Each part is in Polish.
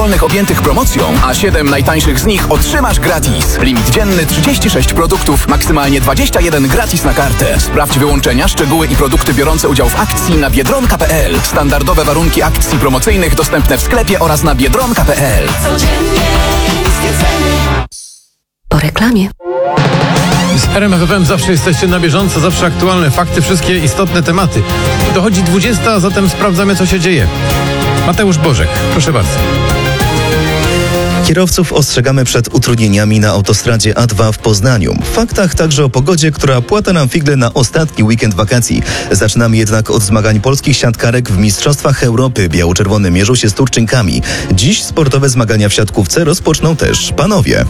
wolnych objętych promocją, a 7 najtańszych z nich otrzymasz gratis. Limit dzienny 36 produktów, maksymalnie 21 gratis na kartę. Sprawdź wyłączenia, szczegóły i produkty biorące udział w akcji na biedronka.pl. Standardowe warunki akcji promocyjnych dostępne w sklepie oraz na biedronka.pl. Po reklamie. Z RMF FM zawsze jesteście na bieżąco, zawsze aktualne fakty, wszystkie istotne tematy. Dochodzi 20, a zatem sprawdzamy, co się dzieje. Mateusz Bożek, proszę bardzo. Kierowców ostrzegamy przed utrudnieniami na autostradzie A2 w Poznaniu. W faktach także o pogodzie, która płata nam figle na ostatni weekend wakacji. Zaczynamy jednak od zmagań polskich siatkarek w Mistrzostwach Europy. Biało-czerwone mierzą się z Turczynkami. Dziś sportowe zmagania w siatkówce rozpoczną też panowie.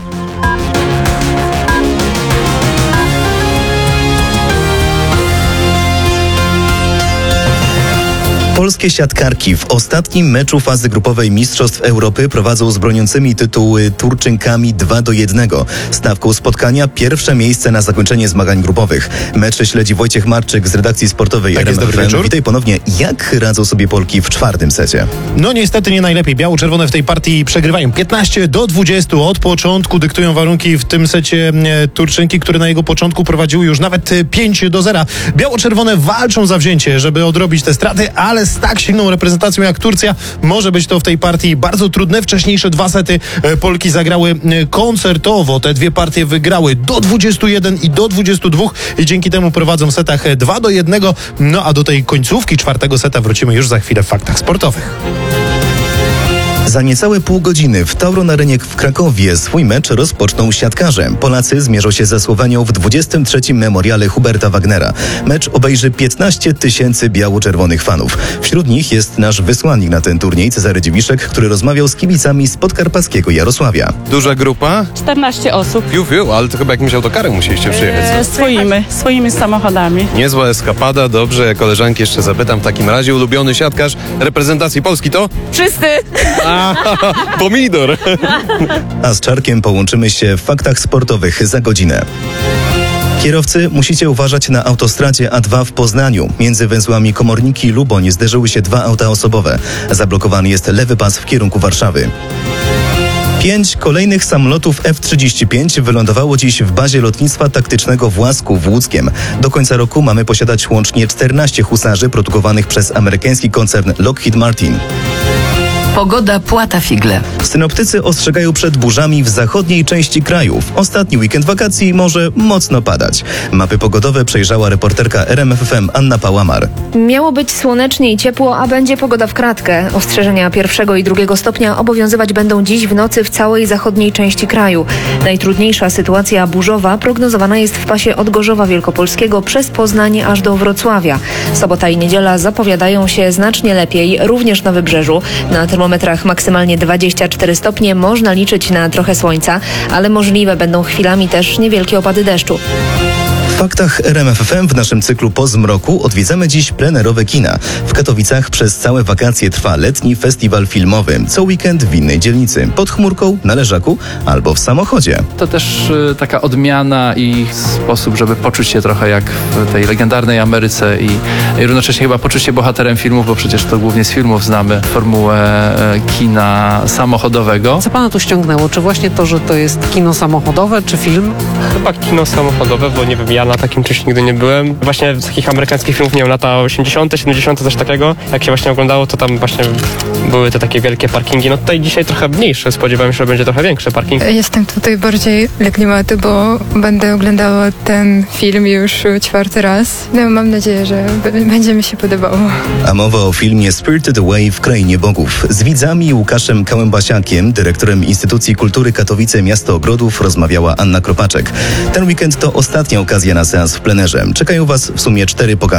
Polskie siatkarki w ostatnim meczu fazy grupowej Mistrzostw Europy prowadzą z broniącymi tytuły Turczynkami 2-1. Stawką spotkania pierwsze miejsce na zakończenie zmagań grupowych. Mecz śledzi Wojciech Marczyk z redakcji sportowej RMF FM. Witaj ponownie. Jak radzą sobie Polki w czwartym secie? No niestety nie najlepiej. Biało-czerwone w tej partii przegrywają 15-20. Od początku dyktują warunki w tym secie Turczynki, które na jego początku prowadziły już nawet 5-0. Biało-czerwone walczą za wzięcie, żeby odrobić te straty, ale z tak silną reprezentacją jak Turcja może być to w tej partii bardzo trudne. Wcześniejsze 2 sety Polki zagrały koncertowo. Te 2 partie wygrały do 21 i do 22 i dzięki temu prowadzą w setach 2-1. No a do tej końcówki 4. seta wrócimy już za chwilę w faktach sportowych. Za niecałe pół godziny w Tauron Arenie w Krakowie swój mecz rozpoczną siatkarze. Polacy zmierzą się ze Słowenią w 23. memoriale Huberta Wagnera. Mecz obejrzy 15 000 biało-czerwonych fanów. Wśród nich jest nasz wysłannik na ten turniej, Cezary Dziwiszek, który rozmawiał z kibicami z podkarpackiego Jarosławia. Duża grupa? 14 osób. Ale to chyba jakimś autokarem musieliście przyjechać. Swoimi samochodami. Niezła eskapada, dobrze. Ja koleżanki jeszcze zapytam w takim razie. Ulubiony siatkarz reprezentacji Polski to? Wszyscy! Pomidor! A z Czarkiem połączymy się w faktach sportowych za godzinę. Kierowcy, musicie uważać na autostradzie A2 w Poznaniu. Między węzłami Komorniki i Luboń zderzyły się 2 auta osobowe. Zablokowany jest lewy pas w kierunku Warszawy. 5 kolejnych samolotów F-35 wylądowało dziś w bazie lotnictwa taktycznego w Łasku w Łódzkiem. Do końca roku mamy posiadać łącznie 14 husarzy produkowanych przez amerykański koncern Lockheed Martin. Pogoda płata figle. Synoptycy ostrzegają przed burzami w zachodniej części kraju. W ostatni weekend wakacji może mocno padać. Mapy pogodowe przejrzała reporterka RMF FM Anna Pałamar. Miało być słonecznie i ciepło, a będzie pogoda w kratkę. Ostrzeżenia 1. i 2. stopnia obowiązywać będą dziś w nocy w całej zachodniej części kraju. Najtrudniejsza sytuacja burzowa prognozowana jest w pasie od Gorzowa Wielkopolskiego przez Poznań aż do Wrocławia. Sobota i niedziela zapowiadają się znacznie lepiej, również na Wybrzeżu. Na termometrach maksymalnie 24 stopnie, można liczyć na trochę słońca, ale możliwe będą chwilami też niewielkie opady deszczu. W faktach RMF FM w naszym cyklu Po zmroku odwiedzamy dziś plenerowe kina. W Katowicach przez całe wakacje trwa letni festiwal filmowy. Co weekend w innej dzielnicy. Pod chmurką, na leżaku albo w samochodzie. To też taka odmiana i sposób, żeby poczuć się trochę jak w tej legendarnej Ameryce i równocześnie chyba poczuć się bohaterem filmów, bo przecież to głównie z filmów znamy formułę kina samochodowego. Co pana tu ściągnęło? Czy właśnie to, że to jest kino samochodowe, czy film? Chyba kino samochodowe, bo nie wiem, ja na takim czymś nigdy nie byłem. Właśnie z takich amerykańskich filmów, nie wiem, lata 80., 70., coś takiego. Jak się właśnie oglądało, to tam właśnie były te takie wielkie parkingi. No tutaj dzisiaj trochę mniejsze. Spodziewałem się, że będzie trochę większy parking. Jestem tutaj bardziej dla klimatu, bo będę oglądała ten film już 4. raz. No, mam nadzieję, że będzie mi się podobało. A mowa o filmie Spirited Away w Krainie Bogów. Z widzami Łukaszem Kałębasiakiem, dyrektorem Instytucji Kultury Katowice Miasto Ogrodów, rozmawiała Anna Kropaczek. Ten weekend to ostatnia okazja na seans w plenerze. Czekają Was w sumie 4 pokazy.